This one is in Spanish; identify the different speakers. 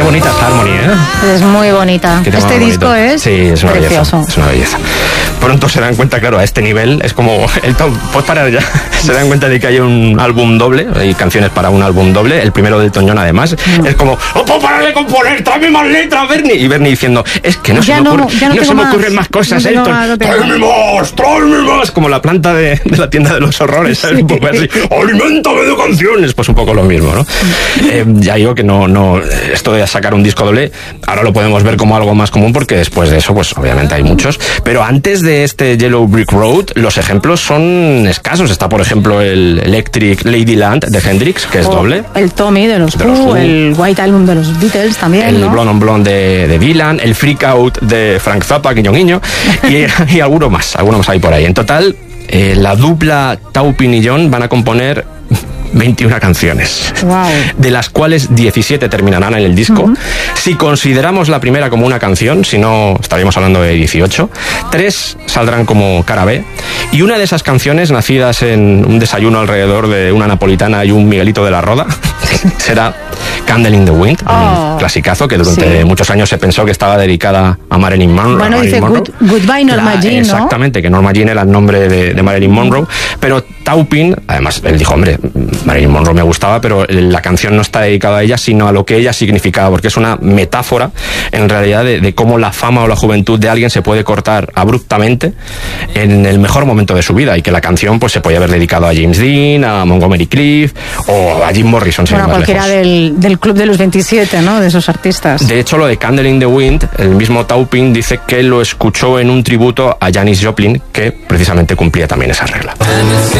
Speaker 1: bonita es Harmony, ¿eh?
Speaker 2: Es muy bonita. Este disco es precioso.
Speaker 1: Es una belleza. Pronto se dan cuenta, claro, a este nivel es como pues parar ya. Se dan cuenta de que hay un álbum doble, hay canciones para un álbum doble, el primero de Elton John además. Es como, ¡no puedo parar de componer! ¡Tráeme más letras, Bernie! Y Bernie diciendo, es que no se me ocurren más cosas, Elton. ¡Tráeme más! Como la planta de la tienda de los horrores, ¿sabes? Un poco así, ¡aliméntame de canciones! Pues un poco lo mismo, ¿no? Ya digo que no, esto de sacar un disco doble, ahora lo podemos ver como algo más común porque después de eso, pues obviamente hay muchos. Pero antes de este Yellow Brick Road, los ejemplos son escasos. Está, por ejemplo, el Electric Ladyland de Hendrix, que es doble.
Speaker 2: El Tommy de los Who, el White Album de los Beatles también,
Speaker 1: el
Speaker 2: ¿no?
Speaker 1: Blonde on Blonde de Dylan, el Freak Out de Frank Zappa, guiño guiño, y alguno más hay por ahí. En total, la dupla Taupin y John van a componer 21 canciones,
Speaker 2: wow,
Speaker 1: de las cuales 17 terminarán en el disco. Si consideramos la primera como una canción, si no, estaríamos hablando de 18. 3 saldrán como cara B, y una de esas canciones, nacidas en un desayuno alrededor de una napolitana y un Miguelito de la Roda, será Candle in the Wind, un clasicazo que durante muchos años se pensó que estaba dedicada a Marilyn Monroe.
Speaker 2: Bueno, dice Goodbye Norma Jean, ¿no?
Speaker 1: Exactamente, que Norma Jean era el nombre de Marilyn Monroe, pero Taupin, además, él dijo, hombre, Marilyn Monroe me gustaba, pero la canción no está dedicada a ella, sino a lo que ella significaba, porque es una metáfora, en realidad, de cómo la fama o la juventud de alguien se puede cortar abruptamente en el mejor momento de su vida, y que la canción pues se podía haber dedicado a James Dean, a Montgomery Clift o a Jim Morrison.
Speaker 2: Bueno, cualquiera del club de los 27, ¿no? De esos artistas.
Speaker 1: De hecho, lo de Candle in the Wind, el mismo Taupin dice que lo escuchó en un tributo a Janis Joplin, que precisamente cumplía también esa regla.